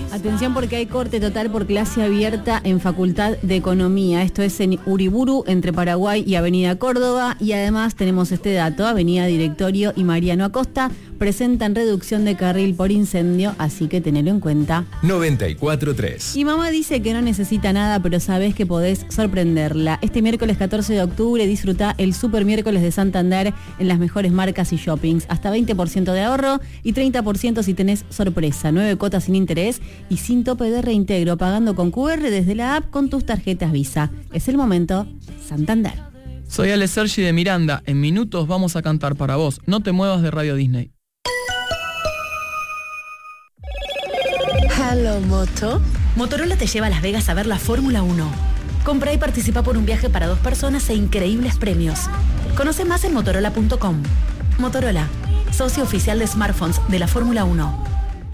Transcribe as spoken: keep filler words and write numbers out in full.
Atención porque hay corte total por clase abierta en Facultad de Economía. Esto es en Uriburu, entre Paraguay y Avenida Córdoba. Y además tenemos este dato, Avenida Directorio y Mariano Acosta presentan reducción de carril por incendio, así que tenelo en cuenta. noventa y cuatro punto tres. Y mamá dice que no necesita nada, pero sabes que podés sorprenderla. Este miércoles catorce de octubre disfruta el Super Miércoles de Santander en las mejores marcas y shoppings. Hasta veinte por ciento de ahorro y treinta por ciento si tenés sorpresa. Nueve cuotas sin interés y sin tope de reintegro, pagando con cu erre desde la app con tus tarjetas Visa. Es el momento, Santander. Soy Ale Sergi de Miranda. En minutos vamos a cantar para vos. No te muevas de Radio Disney. Hello, Moto. Motorola te lleva a Las Vegas a ver la Fórmula uno. Compra y participa por un viaje para dos personas e increíbles premios. Conoce más en motorola punto com. Motorola, socio oficial de smartphones de la Fórmula uno.